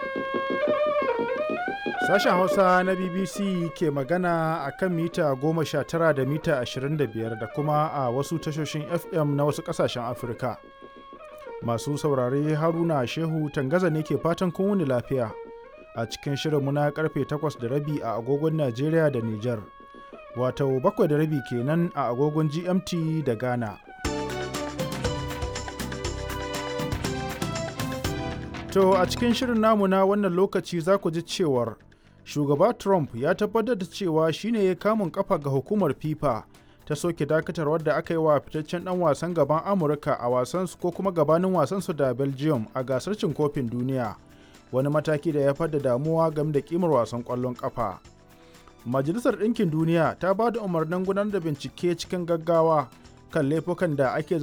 Sashen Hausa na BBC ke magana a kan mita 19 da mita 25 da kuma a wasu tashoshin FM na wasu ƙasashen Afirka. Masu saurare Haruna Shehu Tangaza ne ke fatan kun wuni lafiya a cikin shirinmu na karfe 8:30 a agogon Najeriya da Nijar. Wato 7:30 kenan a agogon GMT da Ghana. To a cikin shirin namu na wannan lokaci za ku ji cewar Shugaba Trump ya tabbatar da cewa shi ne ya kamun kafa ga hukumar FIFA ta soke dakatarwar da aka yi wa fitaccen dan wasan gaban Amurka a wasansu ko kuma gabanin wasansu da Belgium a gasar cin kofin duniya, wani mataki da ya fadda damuwa game da kimar wasan ƙwallon ƙafa. Majalisar Ɗinkin Duniya ta ba da umarnin gudanar da bincike cikin gaggawa kan laifukan da ake